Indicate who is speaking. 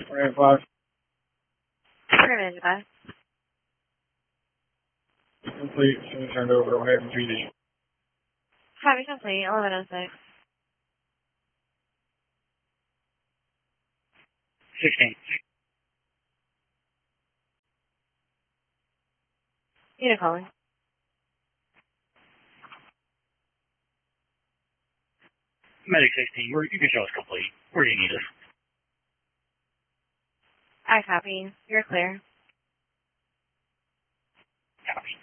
Speaker 1: 485.
Speaker 2: Affirmative, bye.
Speaker 1: Complete. Soon turned over. Way from PD.
Speaker 2: Copy complete. 1106.
Speaker 3: 16.
Speaker 2: Unit calling.
Speaker 3: Medic 16, you can show us complete. Where do you need us?
Speaker 2: I copy. You're clear.
Speaker 3: Copy.